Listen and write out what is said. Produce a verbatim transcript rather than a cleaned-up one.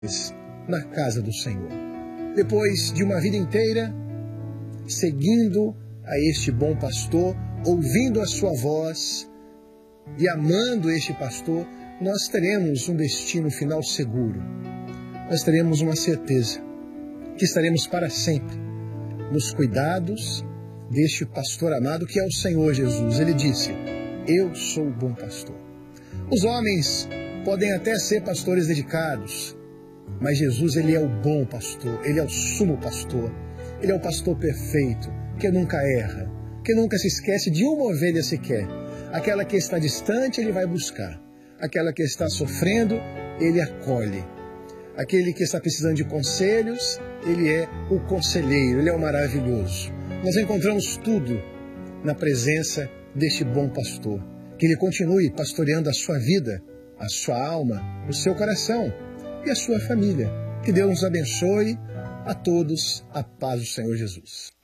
na casa do Senhor. Depois de uma vida inteira seguindo a este bom pastor, ouvindo a sua voz e amando este pastor, nós teremos um destino final seguro. Nós teremos uma certeza que estaremos para sempre nos cuidados deste pastor amado que é o Senhor Jesus. Ele disse: eu sou o bom pastor. Os homens podem até ser pastores dedicados, mas Jesus, ele é o bom pastor, ele é o sumo pastor, ele é o pastor perfeito, que nunca erra, que nunca se esquece de uma ovelha sequer. Aquela que está distante, ele vai buscar. Aquela que está sofrendo, ele acolhe. Aquele que está precisando de conselhos, ele é o conselheiro, ele é o maravilhoso. Nós encontramos tudo na presença deste bom pastor. Que ele continue pastoreando a sua vida, a sua alma, o seu coração e a sua família. Que Deus nos abençoe a todos, a paz do Senhor Jesus.